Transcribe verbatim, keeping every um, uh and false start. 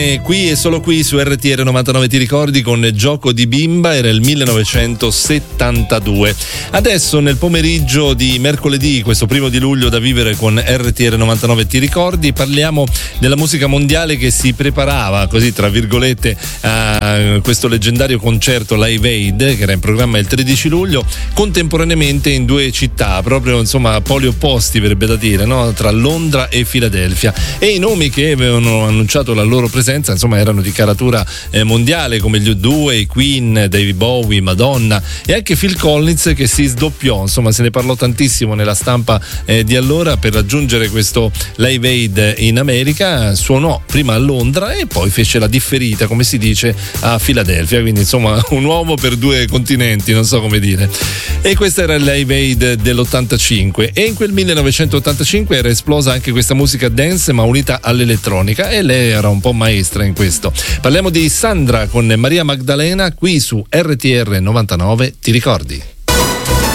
E qui e solo qui su R T R novantanove ti ricordi con Gioco di bimba, era il millenovecentosettantadue. Adesso nel pomeriggio di mercoledì, questo primo di luglio da vivere con R T R novantanove ti ricordi, parliamo della musica mondiale che si preparava, così tra virgolette, a questo leggendario concerto Live Aid che era in programma il tredici luglio, contemporaneamente in due città, proprio insomma poli opposti verrebbe da dire, no? Tra Londra e Filadelfia, e i nomi che avevano annunciato la loro presenza insomma erano di caratura eh, mondiale, come gli U due, i Queen, David Bowie, Madonna e anche Phil Collins, che si sdoppiò, insomma se ne parlò tantissimo nella stampa eh, di allora. Per raggiungere questo Live Aid in America suonò prima a Londra e poi fece la differita, come si dice, a Filadelfia, quindi insomma un uomo per due continenti, non so come dire. E questo era il Live Aid dell'ottantacinque, e in quel millenovecentottantacinque era esplosa anche questa musica dance ma unita all'elettronica, e lei era un po' maestra in questo. Parliamo di Sandra con Maria Maddalena qui su R T R novantanove ti ricordi.